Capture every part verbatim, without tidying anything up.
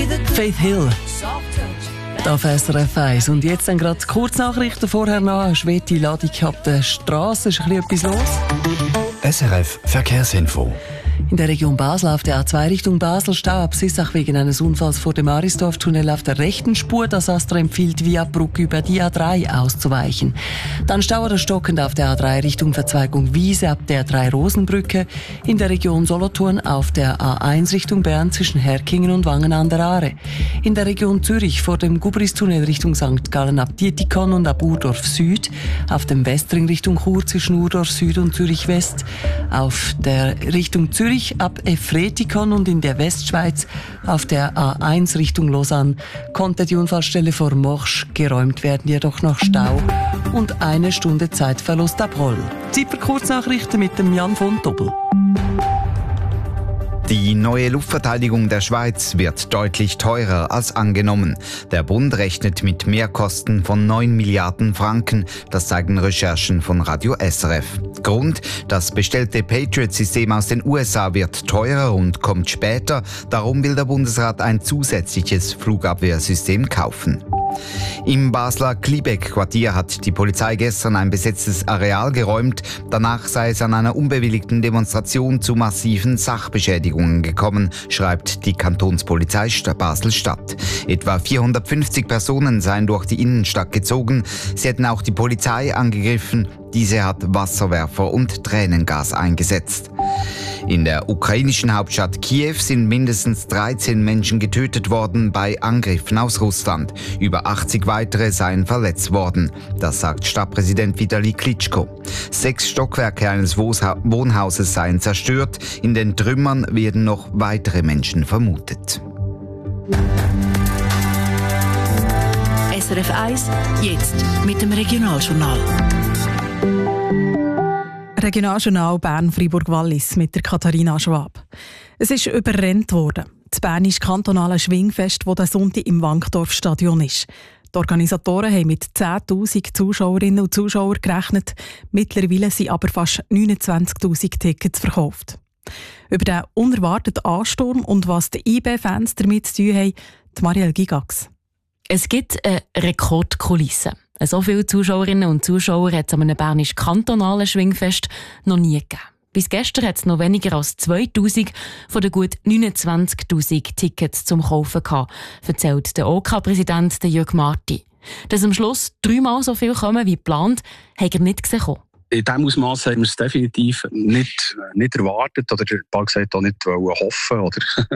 Faith Hill. Auf S R F eins. Und jetzt dann gerade Kurznachrichten. Vorher noch eine schwere Ladung ab der Straße. Ist ein bisschen etwas los? S R F Verkehrsinfo. In der Region Basel auf der A zwei Richtung Basel Stau ab Sissach wegen eines Unfalls vor dem Arisdorf-Tunnel auf der rechten Spur. Das Astra empfiehlt, via Brücke über die A drei auszuweichen. Dann Stau oder stockend auf der A drei Richtung Verzweigung Wiese ab der A drei Rosenbrücke. In der Region Solothurn auf der A eins Richtung Bern zwischen Herkingen und Wangen an der Aare. In der Region Zürich vor dem Gubris-Tunnel Richtung Sankt Gallen ab Dietikon und ab Urdorf Süd. Auf dem Westring Richtung Chur zwischen Urdorf Süd und Zürich West. Auf der Richtung Zürich ab Efretikon und in der Westschweiz auf der A eins Richtung Lausanne konnte die Unfallstelle vor Morsch geräumt werden, jedoch noch Stau und eine Stunde Zeitverlust ab Roll. Zeit für Kurznachrichten mit dem Jan von Doppel. Die neue Luftverteidigung der Schweiz wird deutlich teurer als angenommen. Der Bund rechnet mit Mehrkosten von neun Milliarden Franken. Das zeigen Recherchen von Radio S R F. Grund: das bestellte Patriot-System aus den U S A wird teurer und kommt später. Darum will der Bundesrat ein zusätzliches Flugabwehrsystem kaufen. Im Basler Kliebeck-Quartier hat die Polizei gestern ein besetztes Areal geräumt. Danach sei es an einer unbewilligten Demonstration zu massiven Sachbeschädigungen gekommen, schreibt die Kantonspolizei Basel-Stadt. Etwa vierhundertfünfzig Personen seien durch die Innenstadt gezogen. Sie hätten auch die Polizei angegriffen. Diese hat Wasserwerfer und Tränengas eingesetzt. In der ukrainischen Hauptstadt Kiew sind mindestens dreizehn Menschen getötet worden bei Angriffen aus Russland. Über achtzig weitere seien verletzt worden. Das sagt Stadtpräsident Vitali Klitschko. Sechs Stockwerke eines Wohnhauses seien zerstört. In den Trümmern werden noch weitere Menschen vermutet. S R F eins, jetzt mit dem Regionaljournal. Regionaljournal Bern-Fribourg-Wallis mit der Katharina Schwab. Es ist überrennt worden. Das bernische kantonale Schwingfest, das diesen Sonntag im Wankdorf-Stadion ist. Die Organisatoren haben mit zehntausend Zuschauerinnen und Zuschauern gerechnet. Mittlerweile sind aber fast neunundzwanzigtausend Tickets verkauft. Über den unerwarteten Ansturm und was die I B-Fans damit zu tun haben, die Marielle Gigax. Es gibt eine Rekordkulisse. So viele Zuschauerinnen und Zuschauer hat es an einem bernischen kantonalen Schwingfest noch nie gegeben. Bis gestern hat es noch weniger als zweitausend von den gut neunundzwanzigtausend Tickets zum Kaufen gehabt, erzählt der O K-Präsident Jörg Marti. Dass am Schluss dreimal so viel kommen wie geplant, hat er nicht gesehen. In diesem Ausmaß haben wir es definitiv nicht, nicht erwartet oder ein paar gesagt auch nicht hoffen. Oder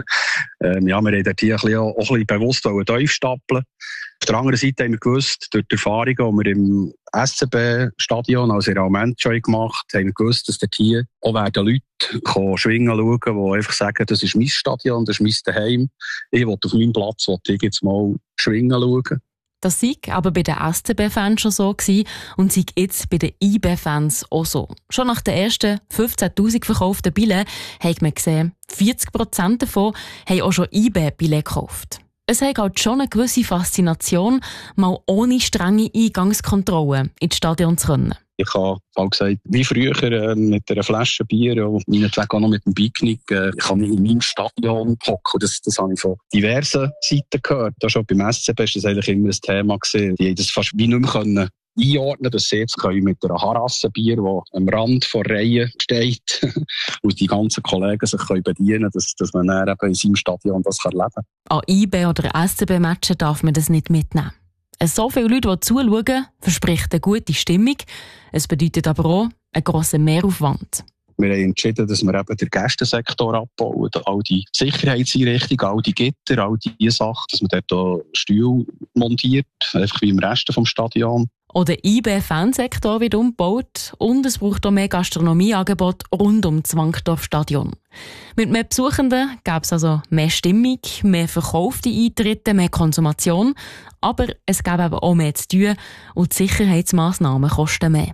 ähm, ja, wir haben dort hier auch ein bisschen bewusst tief stapeln. Auf der anderen Seite haben wir gewusst, durch die Erfahrungen, die wir im S C B-Stadion, also in Almendschoy gemacht haben, haben wir gewusst, dass dort hier auch werden Leute kommen, schwingen schauen, die einfach sagen, das ist mein Stadion, das ist mein Daheim. Ich will auf meinem Platz will ich jetzt mal schwingen schauen. Das sei aber bei den S C B-Fans schon so gewesen und sei jetzt bei den I B-Fans auch so. Schon nach den ersten fünfzehntausend verkauften Billets hat man gesehen, vierzig Prozent davon haben auch schon I B-Billets gekauft. Es hat halt schon eine gewisse Faszination, mal ohne strenge Eingangskontrollen ins Stadion zu können. Ich habe auch gesagt, wie früher äh, mit einer Flasche Bier und meinetwegen auch noch mit einem Picknick, äh, ich kann in meinem Stadion hocken. Das, das habe ich von diversen Seiten gehört. Da schon beim S C B war das eigentlich immer ein Thema gewesen. Die haben das fast wie nicht mehr können einordnen, dass sie jetzt können mit einer Harasse Bier, die am Rand der Reihe steht, und die ganzen Kollegen sich können bedienen, dass, dass man dann eben in seinem Stadion das erleben kann. An I B- oder S C B-Matchen darf man das nicht mitnehmen. So viele Leute, die zuschauen, verspricht eine gute Stimmung. Es bedeutet aber auch einen grossen Mehraufwand. Wir haben entschieden, dass wir eben den Gästensektor abbauen, all die Sicherheitseinrichtungen, all die Gitter, all die Sachen, dass man dort auch Stühle montiert, einfach wie im Rest des Stadions. Auch der I B-Fansektor wird umgebaut und es braucht auch mehr Gastronomieangebot rund um das Wankdorf-Stadion. Mit mehr Besuchenden gäbe es also mehr Stimmung, mehr verkaufte Eintritte, mehr Konsumation, aber es gäbe eben auch mehr zu tun und die Sicherheitsmassnahmen kosten mehr.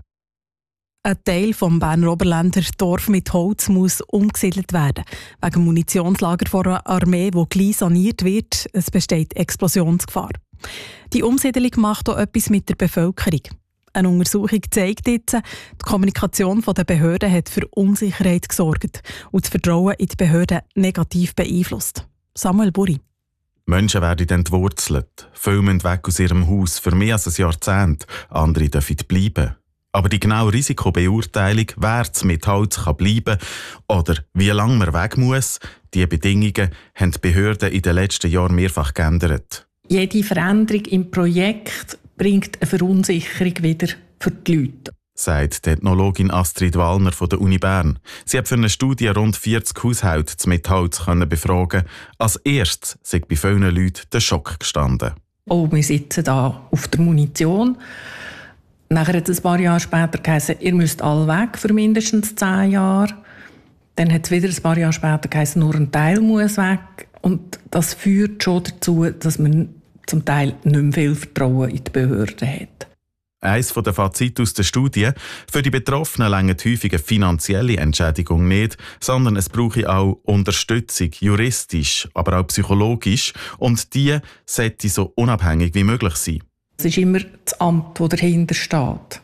Ein Teil des Berner Oberländer Dorf mit Holz muss umgesiedelt werden. Wegen dem Munitionslager von einer Armee, das gleich saniert wird, es besteht Explosionsgefahr. Die Umsiedlung macht auch etwas mit der Bevölkerung. Eine Untersuchung zeigt jetzt, die Kommunikation der Behörden hat für Unsicherheit gesorgt und das Vertrauen in die Behörden negativ beeinflusst. Samuel Buri. Menschen werden entwurzelt, viele müssen weg aus ihrem Haus für mehr als ein Jahrzehnt, andere dürfen bleiben. Aber die genaue Risikobeurteilung, wer mit Holz kann bleiben oder wie lange man weg muss, diese Bedingungen haben die Behörden in den letzten Jahren mehrfach geändert. Jede Veränderung im Projekt bringt eine Verunsicherung wieder für die Leute, sagt die Ethnologin Astrid Wallner von der Uni Bern. Sie hat für eine Studie rund vierzig Haushalte mit Holz befragen. Als erstes sei bei vielen Leuten der Schock gestanden. Oh, wir sitzen da auf der Munition. Nachher hat es ein paar Jahre später geheißen, ihr müsst alle weg für mindestens zehn Jahre. Dann hat es wieder ein paar Jahre später geheißen, nur ein Teil muss weg. Und das führt schon dazu, dass man zum Teil nicht mehr viel Vertrauen in die Behörden hat. Eines der Fazite aus der Studie: Für die Betroffenen reicht häufig eine finanzielle Entschädigung nicht, sondern es brauche auch Unterstützung, juristisch, aber auch psychologisch. Und die sollte so unabhängig wie möglich sein. Es ist immer das Amt, das dahinter steht.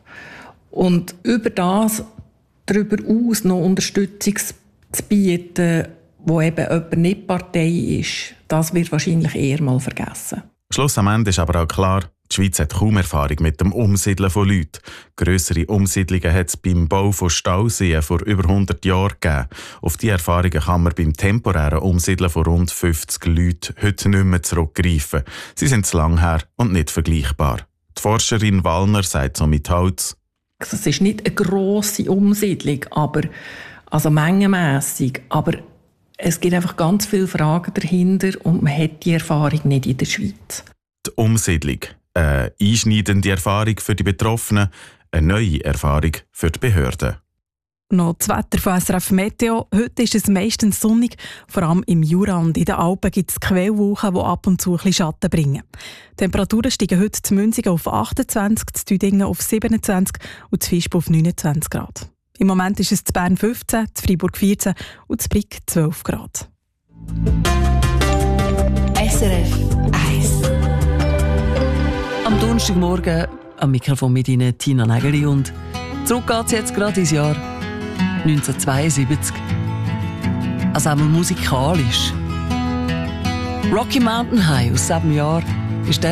Und über das, darüber aus noch Unterstützung zu bieten, wo eben jemand nicht Partei ist, das wird wahrscheinlich eher mal vergessen. Schluss am Ende ist aber auch klar, die Schweiz hat kaum Erfahrung mit dem Umsiedeln von Leuten. Grössere Umsiedlungen hat es beim Bau von Stauseen vor über hundert Jahren gegeben. Auf diese Erfahrungen kann man beim temporären Umsiedeln von rund fünfzig Leuten heute nicht mehr zurückgreifen. Sie sind zu lang her und nicht vergleichbar. Die Forscherin Wallner sagt so mit Holz: Es ist nicht eine grosse Umsiedlung, aber, also mengenmässig, aber es gibt einfach ganz viele Fragen dahinter und man hat die Erfahrung nicht in der Schweiz. Die Umsiedlung. Eine einschneidende Erfahrung für die Betroffenen, eine neue Erfahrung für die Behörden. Noch das Wetter von S R F Meteo. Heute ist es meistens sonnig. Vor allem im Jura und in den Alpen gibt es Quellwolken, die ab und zu ein bisschen Schatten bringen. Die Temperaturen steigen heute zu Münzigen auf achtundzwanzig, zu Tüdingen auf siebenundzwanzig und zu Visp auf neunundzwanzig Grad. Im Moment ist es zu Bern fünfzehn, zu Freiburg vierzehn und zu Brig zwölf Grad. S R F eins. Am Donnerstagmorgen am Mikrofon mit Ihnen Tina Nägeli und zurück geht's jetzt gerade ins Jahr neunzehnhundertzweiundsiebzig. Also einmal musikalisch. Rocky Mountain High aus diesem Jahr.